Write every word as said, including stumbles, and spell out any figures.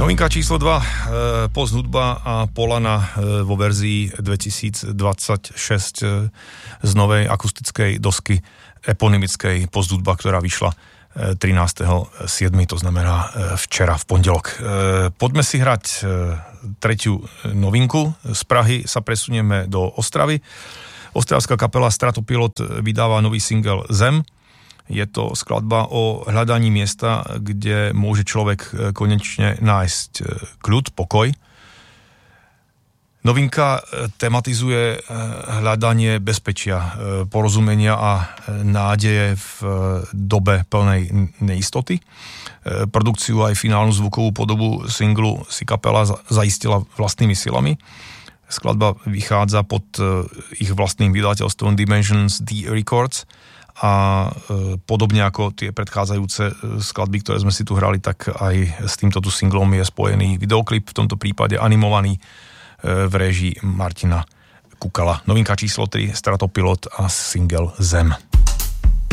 Novinka číslo dva, post hudba a Polana vo verzii dvetisícdvadsaťšesť z novej akustickej dosky eponymickej post hudba, ktorá vyšla trinásteho siedmeho, to znamená včera v pondelok. Poďme si hrať tretiu novinku. Z Prahy sa presunieme do Ostravy. Ostravská kapela Stratopilot vydáva nový single Zem. Je to skladba o hľadaní miesta, kde môže človek konečne nájsť kľud, pokoj. Novinka tematizuje hľadanie bezpečia, porozumenia a nádeje v dobe plnej neistoty. Produkciu aj finálnu zvukovú podobu singlu si kapela zaistila vlastnými silami. Skladba vychádza pod ich vlastným vydateľstvom Dimensions D Records a podobne ako tie predchádzajúce skladby, ktoré sme si tu hrali, tak aj s týmto tu singlom je spojený videoklip, v tomto prípade animovaný v réžii Martina Kukala. Novinka číslo tri, Stratopilot a single Zem.